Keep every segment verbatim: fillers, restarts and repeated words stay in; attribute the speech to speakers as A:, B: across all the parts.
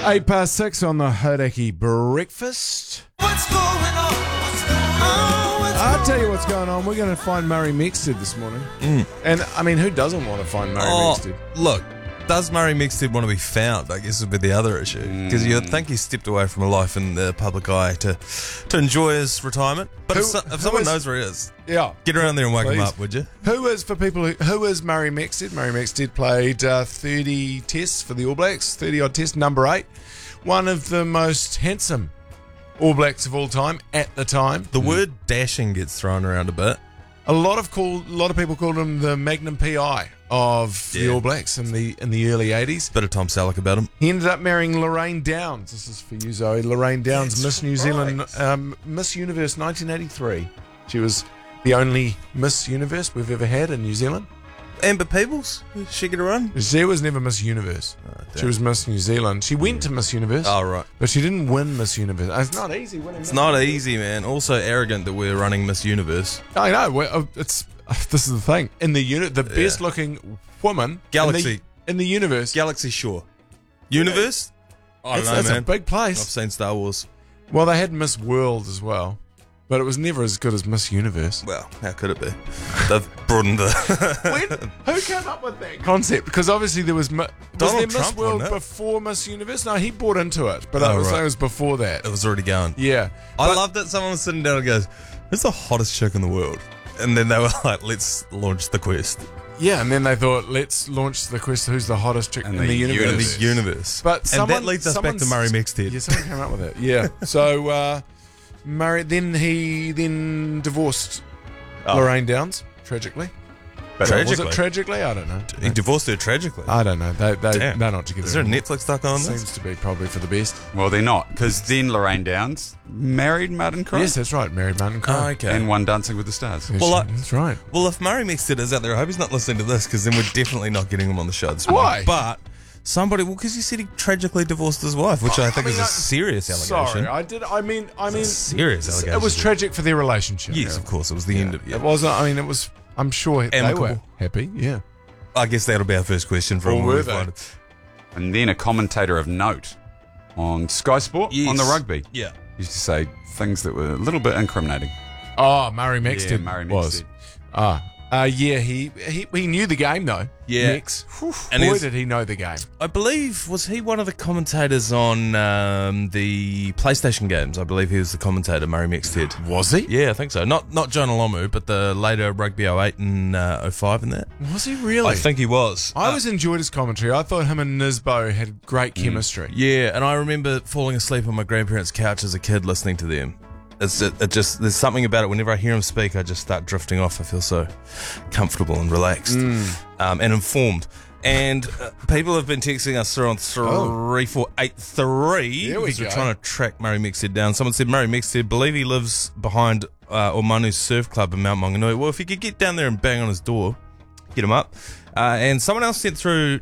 A: Eight past six on the Hodaki breakfast.
B: What's going on? What's going on? What's
A: I'll tell you what's going on. We're going to find Murray Mexted this morning.
C: Mm.
A: And, I mean, who doesn't want to find Murray
C: Oh,
A: Mexted?
C: look, does Murray Mexted want to be found? I guess would be the other issue. Because
A: Mm.
C: you'd think he stepped away from a life in the public eye to to enjoy his retirement. But
A: Who-
C: if, so, if
A: who
C: someone
A: is-
C: knows where he is,
A: Yeah.
C: get around there and wake him
A: Please.
C: up, would you?
A: Who is, for people who, who is Murray Mexted? Murray Mexted played uh, thirty tests for the All Blacks, thirty odd tests, number eight. One of the most handsome All Blacks of all time at the time.
C: The word dashing gets thrown around a bit.
A: A lot of call, a lot of people called him the Magnum P I of the
C: Yeah.
A: All Blacks in the in the early eighties.
C: Bit of Tom Selleck about him.
A: He ended up marrying Lorraine Downs. This is for you, Zoe. Lorraine Downs, Miss New Zealand, um, Miss Universe nineteen eighty-three. She was the only Miss Universe we've ever had in New Zealand.
C: Amber Peebles, she get a run?
A: She was never Miss Universe.
C: Oh,
A: She
C: damn.
A: was Miss New Zealand. She went to Miss Universe,
C: Oh, right.
A: but she didn't win Miss Universe. It's not easy winning.
C: It's not easy, man. Also arrogant that we're running Miss Universe.
A: I know. we're- uh, It's this is the thing. In the unit, the best looking woman
C: Galaxy.
A: in the, in the universe.
C: Galaxy Shore. Universe? I don't
A: That's,
C: know,
A: that's
C: man.
A: a big
C: I've
A: place.
C: seen Star Wars.
A: Well, they had Miss World as well, but it was never as good as Miss Universe.
C: Well, how could it be? They've broadened the...
A: When, who came up with that concept? Because obviously there was, Mi- was
C: Donald
A: there Miss
C: Trump,
A: World
C: wasn't it?
A: before Miss Universe? No, he bought into it, but
C: Oh,
A: I was
C: right.
A: saying it was before that.
C: It was already going.
A: Yeah,
C: I
A: But-
C: love that someone was sitting down and goes, who's the hottest chick in the world? And then they were like, let's launch the quest.
A: yeah, and then they thought, let's launch the quest. Who's the hottest chick in
D: And
A: the,
D: the
A: universe?
C: In
D: Universe.
C: the universe.
A: But
C: and
A: someone,
C: that leads us back to
A: someone's-
C: Murray Mexted.
A: Yeah, someone came up with it. Yeah. So uh, Murray, then he then divorced
C: Oh.
A: Lorraine Downs tragically.
D: But
A: Was
C: Tragically?
A: it tragically? I don't know.
C: He divorced her tragically.
A: I don't know. They, they,
C: Damn.
A: they're not together.
C: Is there a
A: anymore.
C: Netflix doc on this?
A: Seems to be probably for the best.
D: well, they're not, because then Lorraine Downs married Martin Crowe
A: Yes, that's right. Married Martin Crowe.
C: Oh, okay.
D: and won Dancing with the Stars.
A: Yes,
C: Well, I-
A: that's right.
C: Well, if Murray Mexted is out there, I hope he's not listening to this because then we're definitely not getting him on the show this morning.
A: Why?
C: But somebody, well, because he said he tragically divorced his wife, which I think
A: I mean,
C: is a
A: I-
C: serious allegation.
A: Sorry, I did. I mean, I mean,
C: serious allegation.
A: it was tragic for their relationship.
C: Yes, of course. It was the end of it.
A: It wasn't. I mean, it was. I'm sure they
C: Amicable.
A: were happy. Yeah.
C: I guess that'll be our first question for
A: Or
C: when
A: were
C: we
A: they?
C: find it.
D: And then a commentator of note on Sky Sport
C: Yes.
D: on the rugby
C: Yeah.
D: used to say things that were a little bit incriminating.
A: Oh, Murray Mexted
D: Yeah, Murray
A: was.
D: Mexted.
A: Ah, uh, yeah. He, he he knew the game though.
C: Yeah.
A: Mex.
C: And
A: Boy,
C: he's-
A: did he know the game.
C: I believe, was he one of the commentators on um, the PlayStation games? I believe he was the commentator, Murray Mexted.
A: Was he?
C: Yeah, I think so. Not not John Alomu, but the later Rugby oh eight and uh, oh five and that.
A: Was he really?
C: I think he was.
A: I
C: Uh,
A: always enjoyed his commentary. I thought him and Nisbo had great chemistry.
C: Yeah, and I remember falling asleep on my grandparents' couch as a kid listening to them. It's it, it just there's something about it. Whenever I hear him speak, I just start drifting off. I feel so comfortable and relaxed um, and informed. And uh, people have been texting us through on three four eight three
A: There we
C: because we're
A: go.
C: trying to track Murray Mexted down. Someone said Murray Mexted, believe he lives behind uh, Ormanu's Surf Club in Mount Maunganui. Well, if you could get down there and bang on his door, get him up. Uh, and someone else sent through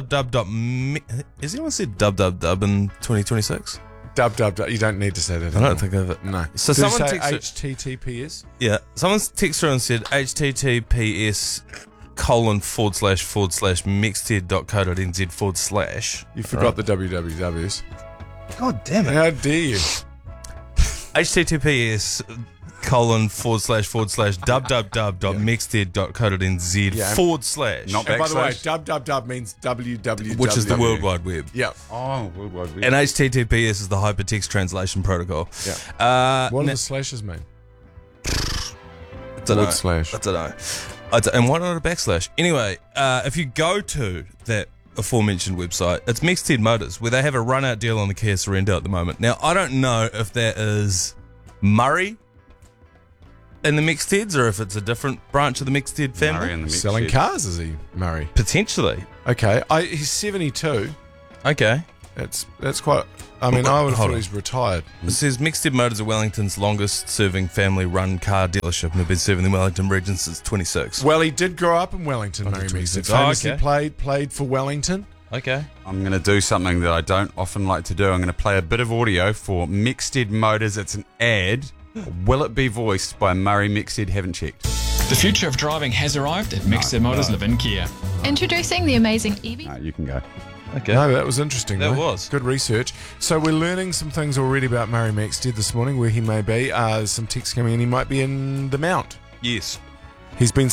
C: www. Has anyone said www in twenty twenty-six?
A: Dub dub dub. You don't need to say that.
C: I don't think of it.
A: No.
C: So
A: Did you
C: someone
A: say
C: texted-
A: H T T P S.
C: Yeah, someone's texted through and said https colon forward slash forward slash mixted.co.nz forward slash.
A: You forgot the W W Ws.
C: God damn it.
A: How dare you?
C: https colon forward slash forward slash www.mixted.co.nz
A: Yeah.
C: forward slash.
D: Not
A: And by the way,
D: Backslash.
A: dub dub dub means W W W.
C: Which is the World Wide Web.
A: Yeah.
D: Oh, World Wide Web.
C: And H T T P S is the Hypertext Translation Protocol.
A: Yeah.
C: Uh,
A: What do
C: now-
A: the slashes mean?
C: I don't know.
A: Forward slash.
C: I don't know. I don't- and why not a backslash? Anyway, uh, if you go to that aforementioned website, it's Mexted Motors, where they have a run-out deal on the Kia Sorrento at the moment. Now, I don't know if that is Murray in the Mexteds or if it's a different branch of the Mexted family.
D: Murray and the Mix
A: Selling
D: Shed.
A: cars, is he, Murray?
C: Potentially.
A: Okay. I, he's seventy-two.
C: Okay.
A: That's that's quite. I mean, I would have
C: Hold
A: thought
C: on.
A: he's retired.
C: It says Mexted Motors are Wellington's longest-serving family-run car dealership and have been serving the Wellington region since twenty-six.
A: Well, he did grow up in Wellington, Murray Mexted.
C: Oh,
A: Famously
C: okay.
A: played played for Wellington.
C: Okay.
D: I'm going to do something that I don't often like to do. I'm going to play a bit of audio for Mixed Motors. It's an ad. Will it be voiced by Murray Mixed? Haven't checked.
E: The future of driving has arrived at Mixed Motors Live in Kia.
F: Introducing the amazing E V.
D: No, you can go.
C: Okay.
A: No, that was interesting.
C: That
A: though.
C: was.
A: Good research. So we're learning some things already about Murray Mexted this morning, where he may be. Uh, some text coming in. He might be in the Mount.
C: Yes.
A: He's been